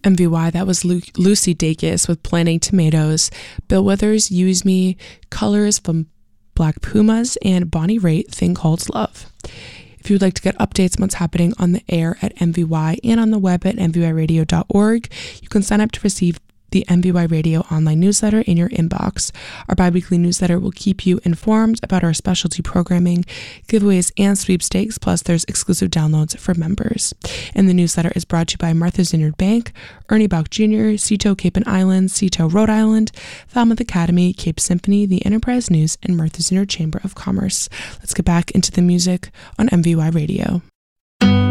MVY, that was Lucy Dacus with Planting Tomatoes. Bill Withers, Use Me, Colors from Black Pumas, and Bonnie Raitt, Thing Called Love. If you would like to get updates on what's happening on the air at MVY and on the web at mvyradio.org, you can sign up to receive the MVY Radio online newsletter in your inbox. Our bi-weekly newsletter will keep you informed about our specialty programming, giveaways, and sweepstakes, plus there's exclusive downloads for members. And the newsletter is brought to you by Martha's Vineyard Bank, Ernie Bach Jr., Cito Cape and Islands, Cito Rhode Island, Falmouth Academy, Cape Symphony, the Enterprise News, and Martha's Vineyard Chamber of Commerce. Let's get back into the music on MVY Radio.